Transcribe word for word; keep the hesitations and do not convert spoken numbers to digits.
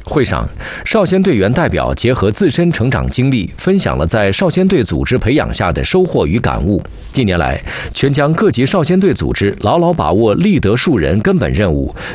会上，少先队员代表结合自身成长经历，分享了在少先队组织培养下的收获与感悟。近年来，全疆各级少先队组织牢牢把握立德树人根本任务，